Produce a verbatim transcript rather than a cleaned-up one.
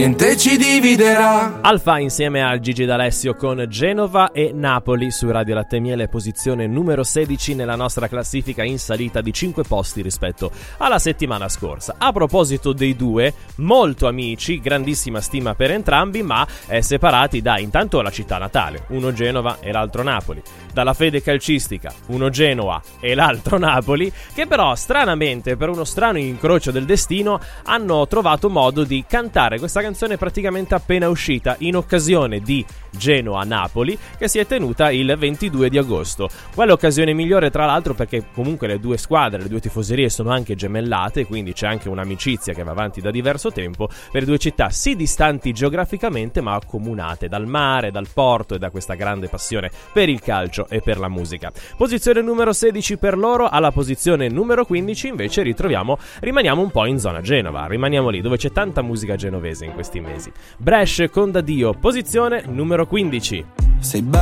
niente ci dividerà. Alfa insieme a Gigi D'Alessio con Genova e Napoli su Radio Latte e Miele, posizione numero sedici nella nostra classifica, in salita di cinque posti rispetto alla settimana scorsa. A proposito dei due, molto amici, grandissima stima per entrambi, ma eh, separati da intanto la città natale, uno Genova e l'altro Napoli, dalla fede calcistica, uno Genoa e l'altro Napoli, che però stranamente, per uno strano incrocio del destino, hanno trovato modo di cantare questa canzone praticamente appena uscita in occasione di Genoa-Napoli, che si è tenuta il ventidue di agosto. Quale occasione migliore, tra l'altro, perché comunque le due squadre, le due tifoserie sono anche gemellate, quindi c'è anche un'amicizia che va avanti da diverso tempo per due città sì distanti geograficamente ma accomunate dal mare, dal porto e da questa grande passione per il calcio e per la musica. Posizione numero sedici per loro. Alla posizione numero quindici invece ritroviamo, rimaniamo un po' in zona Genova, rimaniamo lì dove c'è tanta musica genovese in questi mesi. Brescia con Da Dio, posizione numero quindici. Sei